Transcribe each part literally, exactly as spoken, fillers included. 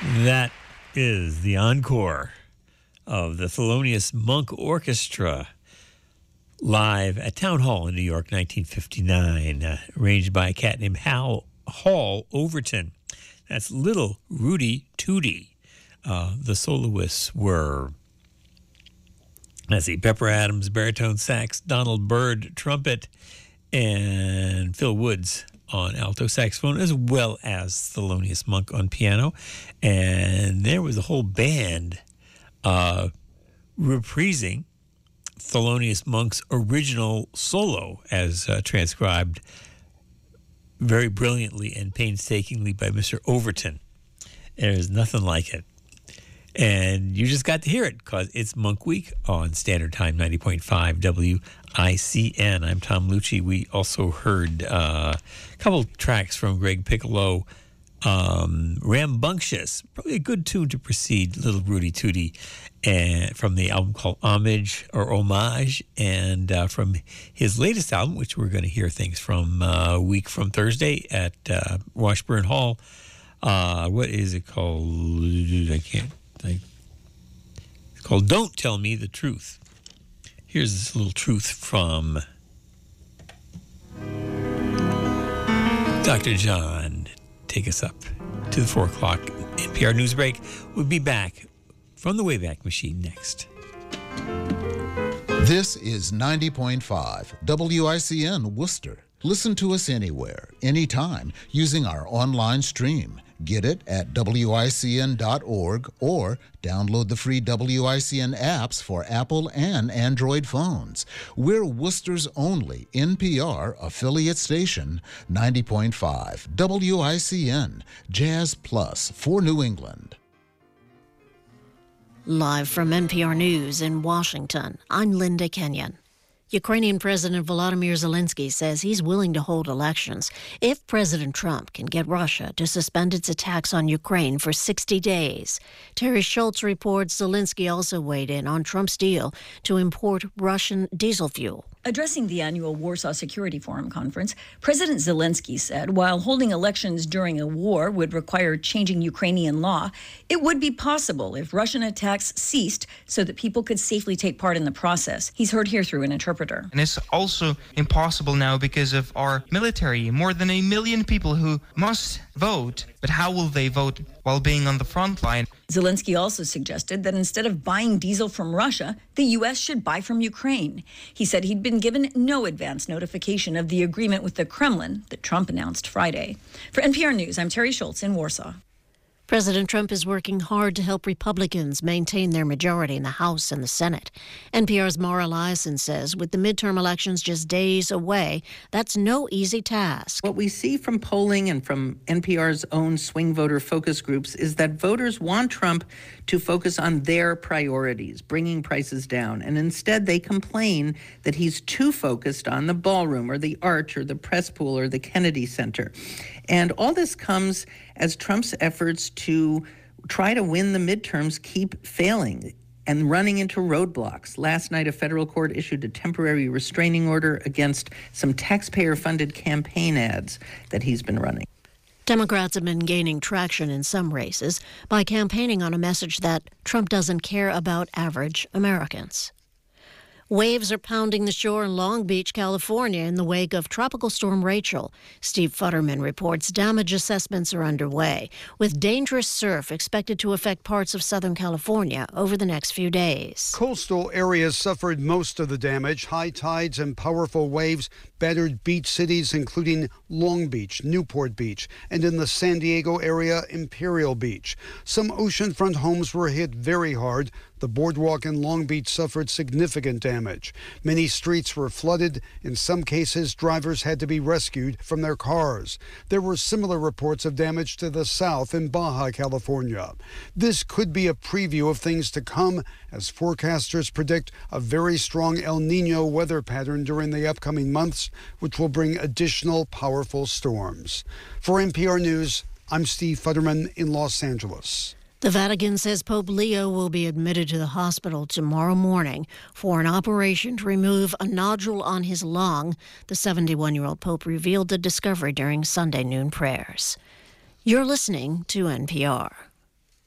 That is the encore of the Thelonious Monk Orchestra live at Town Hall in New York, nineteen fifty-nine, uh, arranged by a cat named Hal Hall Overton. That's Little Rudy Tooty. Uh, the soloists were, let's see, Pepper Adams, baritone sax, Donald Byrd, trumpet, and Phil Woods on alto saxophone, as well as Thelonious Monk on piano. And there was a whole band uh, reprising Thelonious Monk's original solo as uh, transcribed very brilliantly and painstakingly by Mister Overton. There's nothing like it. And you just got to hear it because it's Monk Week on Standard Time ninety point five W I C N. I'm Tom Lucci. We also heard uh, a couple tracks from Greg Piccolo, um, Rambunctious, probably a good tune to precede Little Rudy Tooty, and from the album called Homage or Homage, and uh, from his latest album, which we're going to hear things from uh, a week from Thursday at uh, Washburn Hall. Uh, what is it called? I can't. I, it's called Don't Tell Me the Truth. Here's this little truth from Doctor John. Take us up to the four o'clock N P R News Break. We'll be back from the Wayback Machine next. This is ninety point five W I C N Worcester. Listen to us anywhere, anytime, using our online stream. Get it at W I C N dot org or download the free W I C N apps for Apple and Android phones. We're Worcester's only N P R affiliate station, ninety point five W I C N, Jazz Plus for New England. Live from N P R News in Washington, I'm Linda Kenyon. Ukrainian President Volodymyr Zelensky says he's willing to hold elections if President Trump can get Russia to suspend its attacks on Ukraine for sixty days. Terry Schultz reports Zelensky also weighed in on Trump's deal to import Russian diesel fuel. Addressing the annual Warsaw Security Forum conference, President Zelensky said while holding elections during a war would require changing Ukrainian law, it would be possible if Russian attacks ceased so that people could safely take part in the process. He's heard here through an interpreter. And it's also impossible now because of our military, more than a million people who must vote. But how will they vote while being on the front line? Zelensky also suggested that instead of buying diesel from Russia, the U S should buy from Ukraine. He said he'd been given no advance notification of the agreement with the Kremlin that Trump announced Friday. For N P R News, I'm Terry Schultz in Warsaw. President Trump is working hard to help Republicans maintain their majority in the House and the Senate. N P R's Mara Liasson says with the midterm elections just days away, that's no easy task. What we see from polling and from N P R's own swing voter focus groups is that voters want Trump to focus on their priorities, bringing prices down. And instead, they complain that he's too focused on the ballroom or the arch or the press pool or the Kennedy Center. And all this comes as Trump's efforts to try to win the midterms keep failing and running into roadblocks. Last night, a federal court issued a temporary restraining order against some taxpayer-funded campaign ads that he's been running. Democrats have been gaining traction in some races by campaigning on a message that Trump doesn't care about average Americans. Waves are pounding the shore in Long Beach, California, in the wake of Tropical Storm Rachel. Steve Futterman reports damage assessments are underway, with dangerous surf expected to affect parts of Southern California over the next few days. Coastal areas suffered most of the damage. High tides and powerful waves battered beach cities, including Long Beach, Newport Beach, and in the San Diego area, Imperial Beach. Some oceanfront homes were hit very hard. The boardwalk in Long Beach suffered significant damage. Many streets were flooded. In some cases, drivers had to be rescued from their cars. There were similar reports of damage to the south in Baja California. This could be a preview of things to come, as forecasters predict a very strong El Nino weather pattern during the upcoming months, which will bring additional powerful storms. For N P R News, I'm Steve Futterman in Los Angeles. The Vatican says Pope Leo will be admitted to the hospital tomorrow morning for an operation to remove a nodule on his lung. The seventy-one-year-old Pope revealed the discovery during Sunday noon prayers. You're listening to N P R.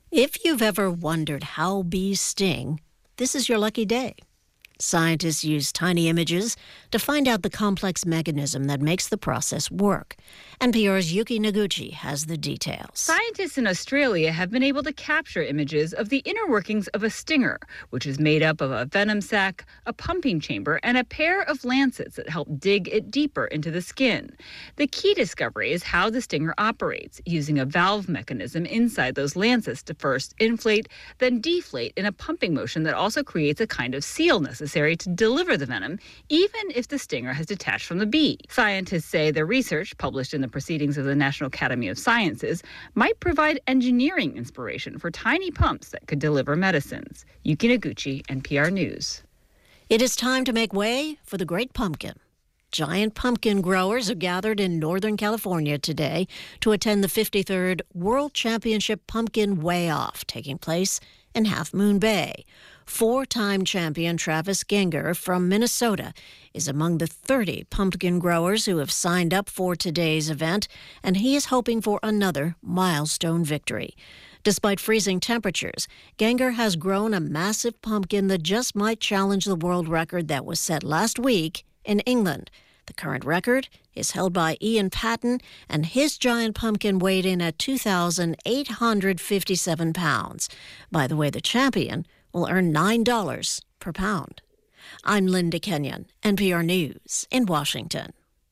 If you've ever wondered how bees sting, this is your lucky day. Scientists use tiny images to find out the complex mechanism that makes the process work. N P R's Yuki Noguchi has the details. Scientists in Australia have been able to capture images of the inner workings of a stinger, which is made up of a venom sac, a pumping chamber, and a pair of lancets that help dig it deeper into the skin. The key discovery is how the stinger operates, using a valve mechanism inside those lancets to first inflate, then deflate in a pumping motion that also creates a kind of seal necessary to deliver the venom, even if the stinger has detached from the bee. Scientists say their research, published in the Proceedings of the National Academy of Sciences, might provide engineering inspiration for tiny pumps that could deliver medicines. Yuki Noguchi, N P R News. It is time to make way for the Great Pumpkin. Giant pumpkin growers are gathered in Northern California today to attend the fifty-third World Championship Pumpkin Weigh-Off, taking place in Half Moon Bay. Four-time champion Travis Genger from Minnesota is among the thirty pumpkin growers who have signed up for today's event, and he is hoping for another milestone victory. Despite freezing temperatures, Genger has grown a massive pumpkin that just might challenge the world record that was set last week in England. The current record is held by Ian Patton, and his giant pumpkin weighed in at two thousand eight hundred fifty-seven pounds. By the way, the champion will earn nine dollars per pound. I'm Linda Kenyon, N P R News in Washington.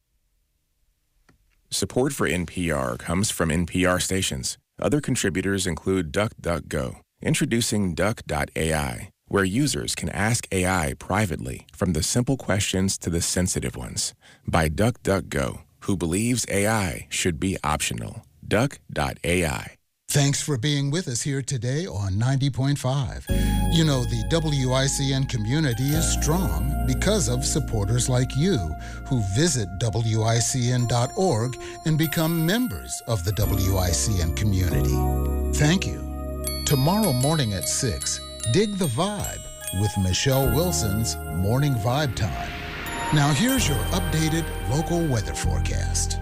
Support for N P R comes from N P R stations. Other contributors include DuckDuckGo, introducing Duck dot A I, where users can ask A I privately, from the simple questions to the sensitive ones, by DuckDuckGo, who believes A I should be optional. Duck dot A I. Thanks for being with us here today on ninety point five. You know, the W I C N community is strong because of supporters like you who visit W I C N dot org and become members of the W I C N community. Thank you. Tomorrow morning at six, Dig the Vibe with Michelle Wilson's Morning Vibe Time. Now here's your updated local weather forecast.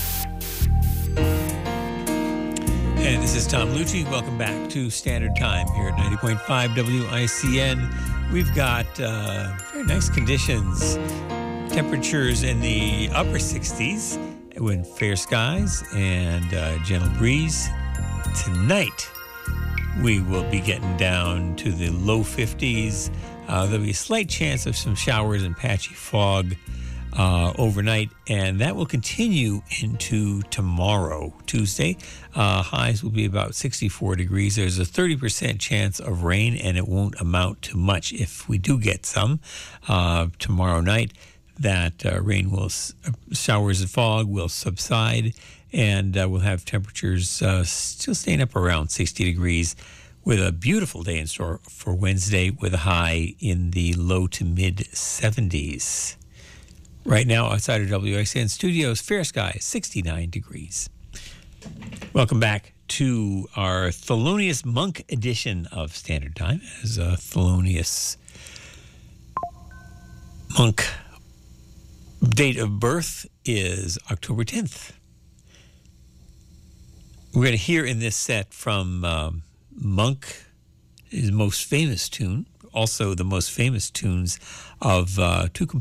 And this is Tom Lucci. Welcome back to Standard Time here at ninety point five W I C N. We've got uh, very nice conditions. Temperatures in the upper sixties with fair skies and uh, gentle breeze. Tonight, we will be getting down to the low fifties. Uh, there'll be a slight chance of some showers and patchy fog uh, overnight, and that will continue into tomorrow, Tuesday. Uh, highs will be about sixty-four degrees. There's a thirty percent chance of rain, and it won't amount to much if we do get some uh, tomorrow night. That uh, rain will, showers and fog will subside, and uh, we'll have temperatures uh, still staying up around sixty degrees, with a beautiful day in store for Wednesday with a high in the low to mid seventies. Right now, outside of W I C N studios, fair skies, sixty-nine degrees. Welcome back to our Thelonious Monk edition of Standard Time, as uh, Thelonious Monk date of birth is October tenth. We're going to hear in this set from um, Monk, his most famous tune, also the most famous tunes of uh, two composers.